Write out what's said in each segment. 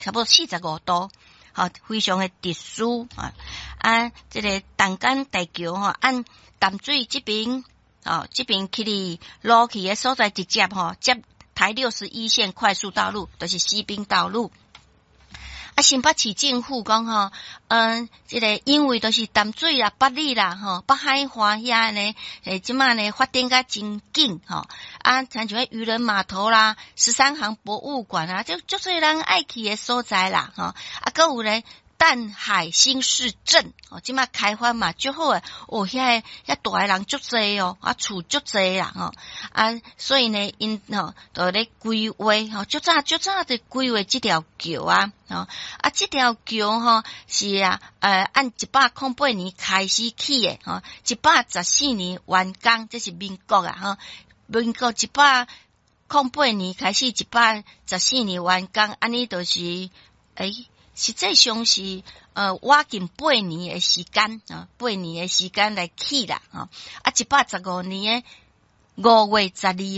差不多45度，非常的特殊这个淡江大桥按淡水这边这边去哩落去的所在直接接台61线快速道路，就是西滨道路。新北市政府讲这个因为都是淡水啦、北里啦、北海华遐呢，即马呢发展甲真紧像渔人码头啦、13行博物馆啊，就多人爱去的所在啦还有咧淡海新市镇即马开发嘛足好诶遐大诶人足侪厝足侪啦所以呢因就咧规划足早就规划这条桥这条桥是按108年开始起诶114年完工，这是民国民国108年开始114年完工，安尼就是实际上是挖近8年的时间8年的时间来起啦115年的5月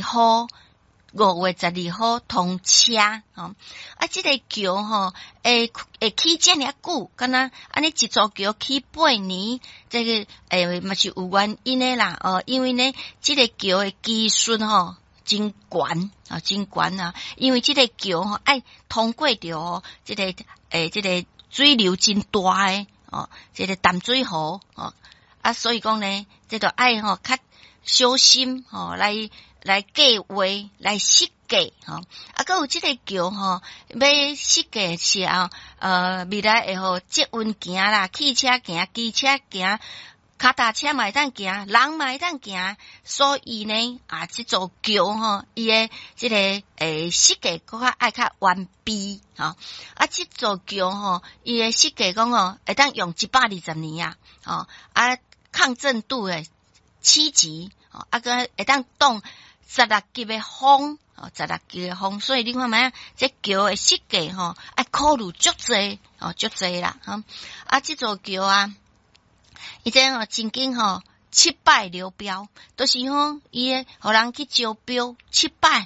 12号通车这个桥会起这么久，敢若安尼一座桥起8年，这个嘛是有原因的啦因为呢这个桥的技术真悬真悬因为这个桥爱通过着这个水流真大的这个淡水河所以讲呢这个爱较小心来计划来设计还有这个桥要设计时候未来会捷运行啦，汽车行、机车行、脚踏车嘛会当行，人嘛会当行，所以呢这座桥伊的这个设计搁较爱较完备这座桥伊的设计讲会当用120年抗震度的7级搁会当挡16级的风16级的风，所以你看卖这桥的设计爱考虑足侪啦这座桥伊这真紧失败流标，都是伊诶互人去招标失败，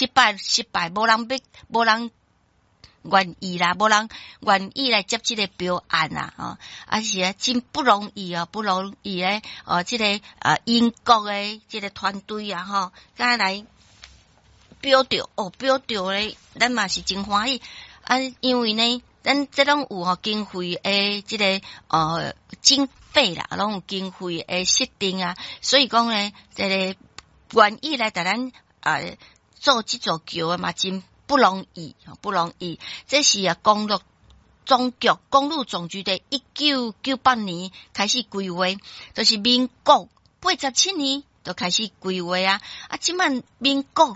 无人愿意啦，无人愿意来接这个标案啦是真不容易不容易诶这个英国诶这个团队才来标着咧，咱嘛是真欢喜因为呢咱这拢有经费诶这个经费啦，拢有经费诶设定所以讲呢这个愿意来带咱做这座桥嘛真不容易。这是公路总局的1998年开始规划，就是民国87年就开始规划即满民国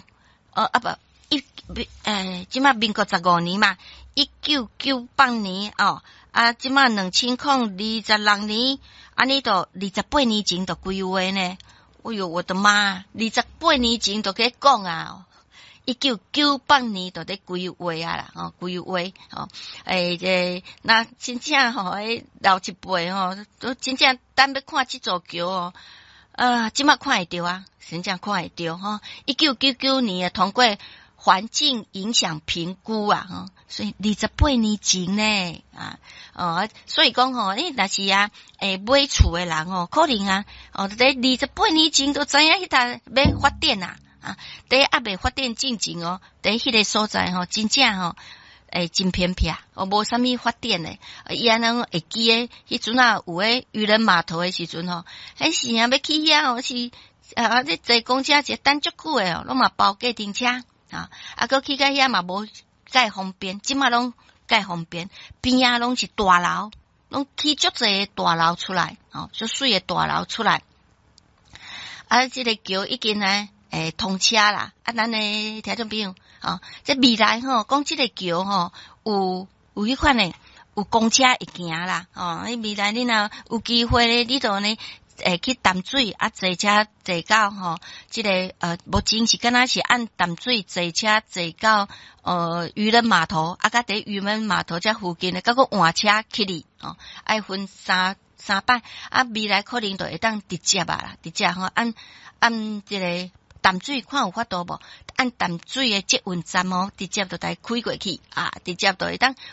即满民国15年嘛1998年即满2026年安尼都28年前就规划呢。哎呦我的妈，28年前就去讲1998年就在规划规划那真正老一辈都真正等要看这座桥即马看会到真正看会到1999年通过环境影响评估所以28年前呢所以讲你若是买厝的人可能在28年前都知影迄搭要发展第一未发展进前第迄个所在真正真偏僻无啥物发展的伊安尼会记诶迄阵有诶渔人码头诶时阵迄时要去遐是这坐公车一等足久诶拢嘛包计程车搁去到遐嘛无介方便，即马拢介方便，边拢是大楼，拢起足侪大楼出来足水诶大楼出来这个桥已经通车啦咱诶听众朋友这未来讲这个桥有迄款诶有公车会行啦未来你若有机会咧你就呢去淡水坐车坐到这个目前是敢若是按淡水坐车坐到渔人码头甲伫渔人码头这附近的甲个换车去哩爱分三摆未来可能就会当直接啦直接按这个淡水看有法度无？按淡水诶接运站哦，直接就来开过去啊，直接就会当